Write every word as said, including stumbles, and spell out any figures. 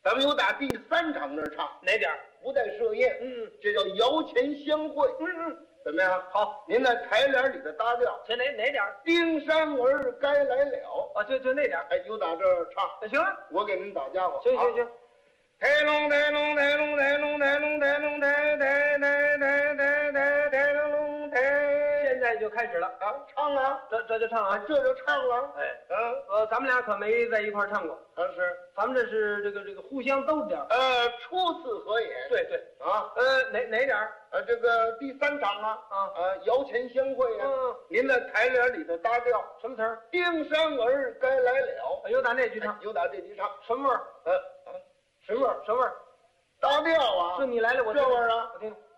咱们有打第三场那儿唱， 哪点儿？ 不带设宴， 嗯， 这叫摇钱相会， 嗯嗯， 怎么样？ 好， 您在台联里的搭调， 这哪哪点儿？ 丁山儿该来了， 啊，就就那点儿。 哎，有打这儿唱， 那行啊， 我给您打家伙， 行行行。 台龙台龙台龙台龙台龙台龙台台台台台台台龙台， 现在就开始了啊，唱啊， 这这就唱啊， 这就唱了， 哎， 嗯， 呃，咱们俩可没在一块儿唱过， 啊是， 咱们这是这个这个互相兜着点儿。 呃，初次合演， 对对， 啊， 呃，哪哪点儿？ 呃，这个第三场啊， 啊呃，摇钱相会啊， 嗯， 您在台联里头搭调， 什么词儿？ 丁山儿该来了， 有打那句唱， 有打这句唱， 什么味儿？ 呃，呃什么味儿？ 什么味儿？ 搭调啊， 是你来了，我这味儿啊我听。